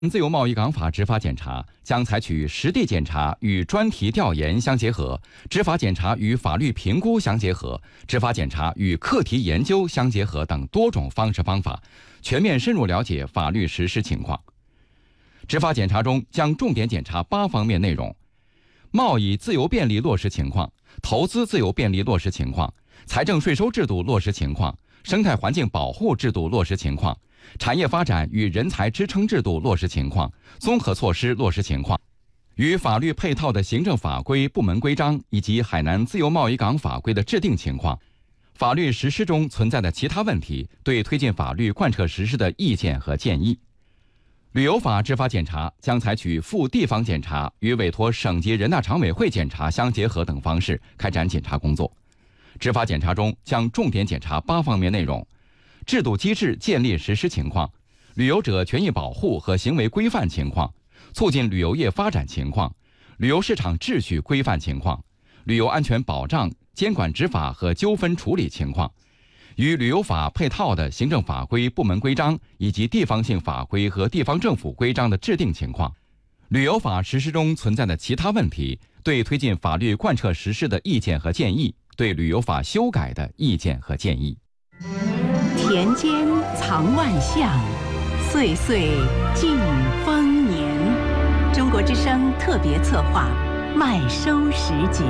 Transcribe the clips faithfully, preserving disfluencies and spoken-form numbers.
自由贸易港法执法检查将采取实地检查与专题调研相结合，执法检查与法律评估相结合，执法检查与课题研究相结合等多种方式方法，全面深入了解法律实施情况。执法检查中将重点检查八方面内容：贸易自由便利落实情况、投资自由便利落实情况、财政税收制度落实情况、生态环境保护制度落实情况、产业发展与人才支撑制度落实情况、综合措施落实情况，与法律配套的行政法规、部门规章以及海南自由贸易港法规的制定情况，法律实施中存在的其他问题，对推进法律贯彻实施的意见和建议。旅游法执法检查将采取赴地方检查与委托省级人大常委会检查相结合等方式开展检查工作。执法检查中将重点检查八方面内容：制度机制建立实施情况、旅游者权益保护和行为规范情况、促进旅游业发展情况、旅游市场秩序规范情况、旅游安全保障、监管执法和纠纷处理情况，与旅游法配套的行政法规、部门规章以及地方性法规和地方政府规章的制定情况，旅游法实施中存在的其他问题，对推进法律贯彻实施的意见和建议，对旅游法修改的意见和建议。 田间藏万象，岁岁尽丰年。中国之声特别策划麦收时节。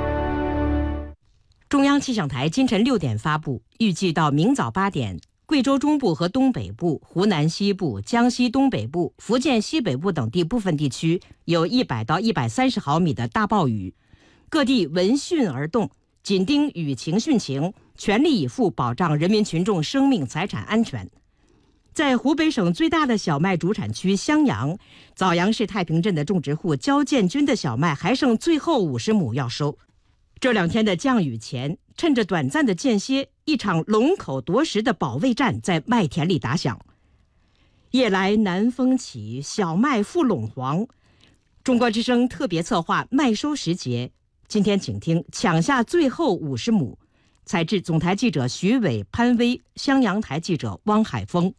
中央气象台今晨六点发布，预计到明早八点，贵州中部和东北部、湖南西部、江西东北部、福建西北部等地部分地区有一百到一百三十毫米的大暴雨，各地闻讯而动，紧盯雨情汛情，全力以赴保障人民群众生命财产安全。在湖北省最大的小麦主产区襄阳，枣阳市太平镇的种植户焦建军的小麦还剩最后五十亩要收。这两天的降雨前，趁着短暂的间歇，一场龙口夺食的保卫战在麦田里打响。夜来南风起，小麦复垄黄。中国之声特别策划麦收时节，今天请听抢下最后五十亩。采制总台记者徐伟、潘威，襄阳台记者汪海峰。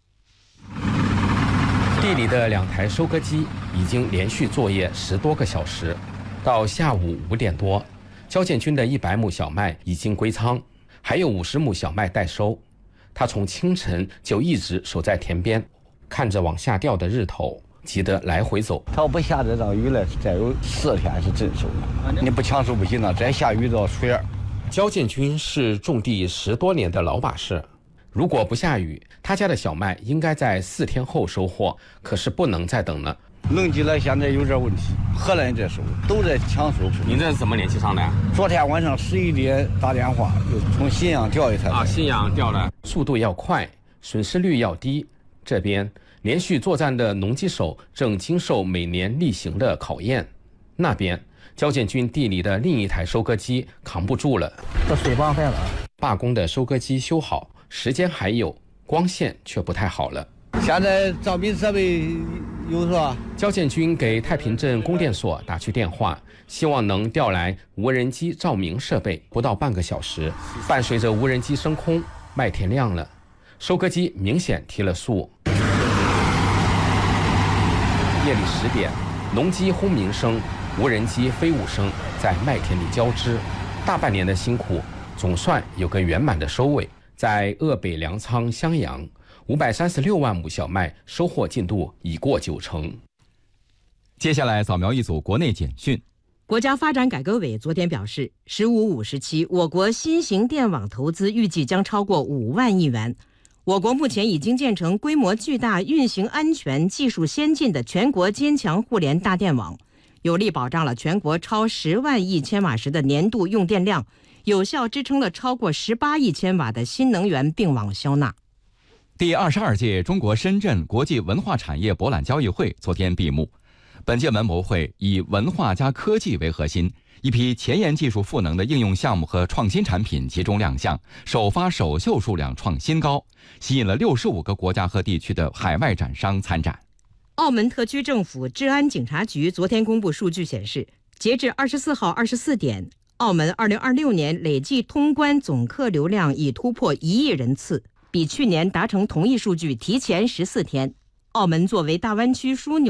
地里的两台收割机已经连续作业十多个小时，到下午五点多，焦建军的一百亩小麦已经归仓，还有五十亩小麦待收。他从清晨就一直守在田边，看着往下掉的日头，急得来回走。 他要不下这场雨了，再有四天是真收了。你不抢收不行了，再下雨到水儿。 焦建军是种地十多年的老把式，如果不下雨，他家的小麦应该在四天后收获，可是不能再等了。 农机了现在有点问题，荷兰人在收，都在抢收。 您这是怎么联系上的？ 昨天晚上十一点打电话，又从信阳调一台。 啊，信阳调了。速度要快，损失率要低。这边连续作战的农机手正经受每年例行的考验，那边焦建军地里的另一台收割机扛不住了， 这水帮坏了。 罢工的收割机修好，时间还有，光线却不太好了。 现在照明设备有是吧？ 焦建军给太平镇供电所打去电话，希望能调来无人机照明设备。不到半个小时，伴随着无人机升空，麦田亮了，收割机明显提了速。夜里十点，农机轰鸣声、无人机飞舞声在麦田里交织，大半年的辛苦总算有个圆满的收尾。在鄂北粮仓襄阳，五百三十六万亩小麦收获进度已过九成。 接下来扫描一组国内简讯。 国家发展改革委昨天表示，十五五时期，我国新型电网投资预计将超过五万亿元。我国目前已经建成规模巨大、运行安全、技术先进的全国坚强互联大电网，有力保障了全国超十万亿千瓦时的年度用电量，有效支撑了超过十八亿千瓦的新能源并网消纳。 第二十二届中国深圳国际文化产业博览交易会昨天闭幕。本届文博会以文化加科技为核心，一批前沿技术赋能的应用项目和创新产品集中亮相，首发首秀数量创新高，吸引了六十五个国家和地区的海外展商参展。 澳门特区政府治安警察局昨天公布数据显示，截至二十四号二十四点，澳门二零二六年累计通关总客流量已突破一亿人次，比去年达成同一数据提前十四天。 澳门作为大湾区枢纽